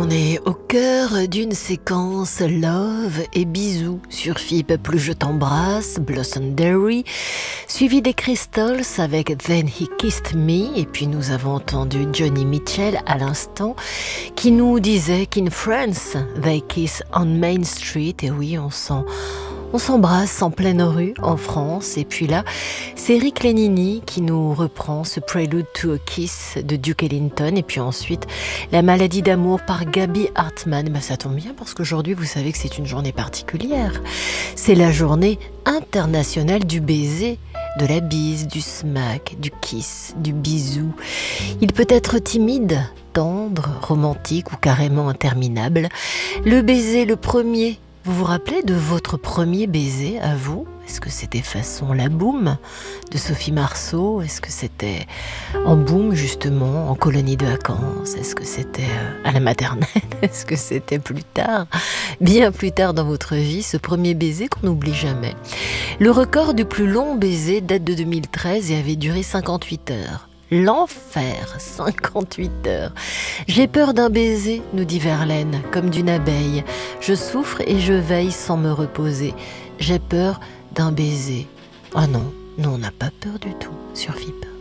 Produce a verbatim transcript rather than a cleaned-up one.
On est au cœur d'une séquence love et bisous sur Philippe Plus je t'embrasse, Blossom Derry, suivi des Crystals avec Then He Kissed Me, et puis nous avons entendu Johnny Mitchell à l'instant qui nous disait qu'in France they kiss on Main Street, et oui, on s'en On s'embrasse en pleine rue en France. Et puis là, c'est Rick Lenini qui nous reprend ce Prelude to a Kiss de Duke Ellington. Et puis ensuite, La maladie d'amour par Gaby Hartmann. Ben, ça tombe bien parce qu'aujourd'hui, vous savez que c'est une journée particulière. C'est la journée internationale du baiser, de la bise, du smack, du kiss, du bisou. Il peut être timide, tendre, romantique ou carrément interminable. Le baiser, le premier. Vous vous rappelez de votre premier baiser à vous? Est-ce que c'était façon La Boum de Sophie Marceau? Est-ce que c'était en boum justement, en colonie de vacances? Est-ce que c'était à la maternelle? Est-ce que c'était plus tard, bien plus tard dans votre vie, ce premier baiser qu'on n'oublie jamais? Le record du plus long baiser date de deux mille treize et avait duré cinquante-huit heures. L'enfer, cinquante-huit heures. J'ai peur d'un baiser, nous dit Verlaine, comme d'une abeille. Je souffre et je veille sans me reposer. J'ai peur d'un baiser. Ah non, nous on n'a pas peur du tout sur F I P.